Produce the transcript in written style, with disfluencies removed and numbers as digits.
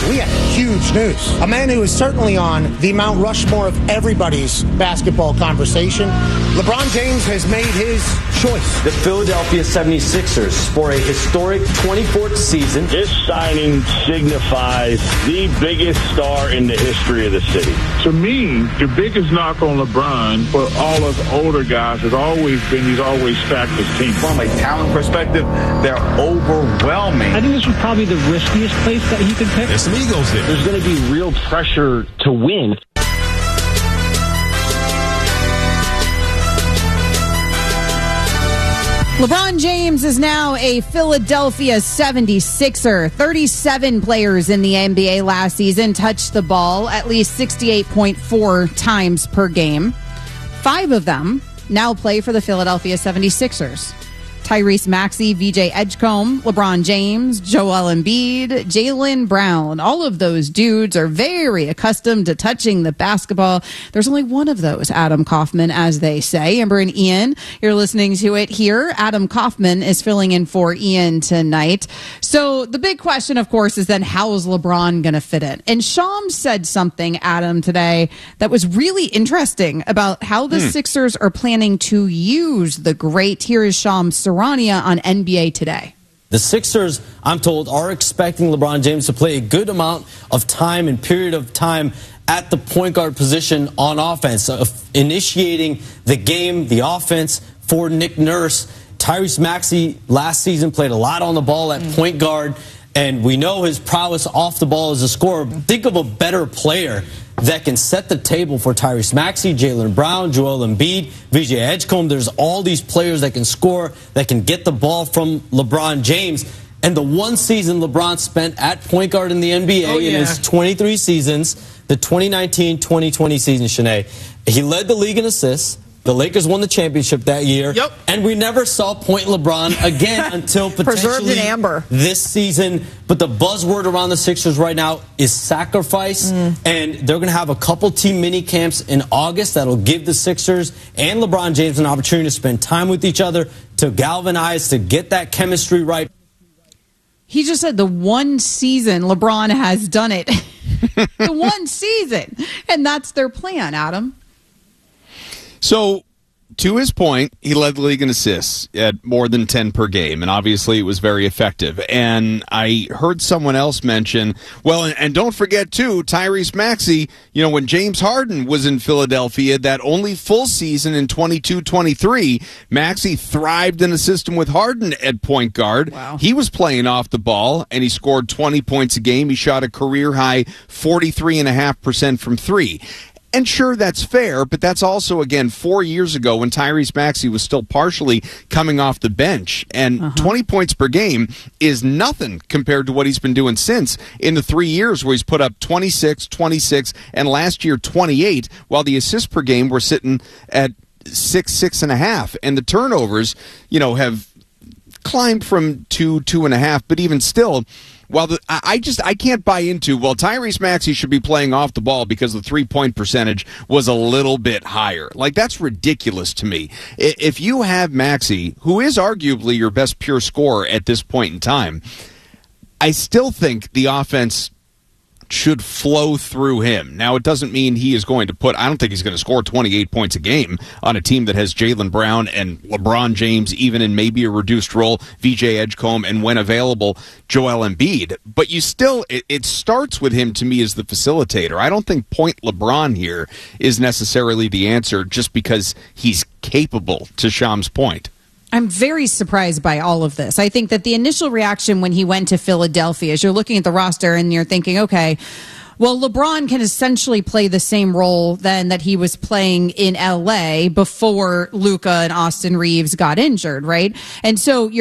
We have huge news. A man who is certainly on the Mount Rushmore of everybody's basketball conversation. LeBron James has made his choice. The Philadelphia 76ers for a historic 24th season. This signing signifies the biggest star in the history of the city. To me, the biggest knock on LeBron for all us older guys has always been he's always stacked his team. From a talent perspective, they're overwhelming. I think this was probably the riskiest place that he could pick. There's some egos there. There's going to be real pressure to win. LeBron James is now a Philadelphia 76er. 37 players in the NBA last season touched the ball at least 68.4 times per game. 5 of them now play for the Philadelphia 76ers. Tyrese Maxey, VJ Edgecombe, LeBron James, Joel Embiid, Jaylen Brown. All of those dudes are very accustomed to touching the basketball. There's only one of those, Adam Kaufman, as they say. Amber and Ian, you're listening to it here. Adam Kaufman is filling in for Ian tonight. So the big question, of course, is then how is LeBron going to fit in? And Shams said something, Adam, today that was really interesting about how the Sixers are planning to use the great. Here is Shams Sarania on NBA Today. The Sixers, I'm told, are expecting LeBron James to play a good amount of time and period of time at the point guard position on offense, initiating the game, the offense for Nick Nurse. Tyrese Maxey last season played a lot on the ball at point guard, and we know his prowess off the ball as a scorer. Think of a better player that can set the table for Tyrese Maxey, Jaylen Brown, Joel Embiid, VJ Edgecombe. There's all these players that can score, that can get the ball from LeBron James. And the one season LeBron spent at point guard in the NBA in his 23 seasons, the 2019-2020 season, Shanae, he led the league in assists. The Lakers won the championship that year. Yep. And we never saw Point LeBron again until Preserved potentially in amber. this season. But the buzzword around the Sixers right now is sacrifice. And they're going to have a couple team mini camps in August that'll give the Sixers and LeBron James an opportunity to spend time with each other, to galvanize, to get that chemistry right. He just said the one season LeBron has done it. The one season. And that's their plan, Adam. So, to his point, he led the league in assists at more than 10 per game, and obviously it was very effective. And I heard someone else mention, well, and don't forget, too, Tyrese Maxey, when James Harden was in Philadelphia, that only full season in 22-23, Maxey thrived in a system with Harden at point guard. Wow. He was playing off the ball, and he scored 20 points a game. He shot a career-high 43.5% from three. And sure, that's fair, but that's also, again, 4 years ago when Tyrese Maxey was still partially coming off the bench. And 20 points per game is nothing compared to what he's been doing since in the 3 years where he's put up 26, 26, and last year 28, while the assists per game were sitting at 6.5. And the turnovers, have climbed from 2.5, but even still, I can't buy into, Tyrese Maxey should be playing off the ball because the three-point percentage was a little bit higher. Like, that's ridiculous to me. If you have Maxey, who is arguably your best pure scorer at this point in time, I still think the offense should flow through him. Now, it doesn't mean he is going to I don't think he's going to score 28 points a game on a team that has Jaylen Brown and LeBron James, even in maybe a reduced role, VJ Edgecombe, and when available, Joel Embiid. But you still, it starts with him to me as the facilitator. I don't think point LeBron here is necessarily the answer just because he's capable, to Sham's point. I'm very surprised by all of this. I think that the initial reaction when he went to Philadelphia is you're looking at the roster and you're thinking, okay, well, LeBron can essentially play the same role then that he was playing in LA before Luka and Austin Reeves got injured, right? And so you're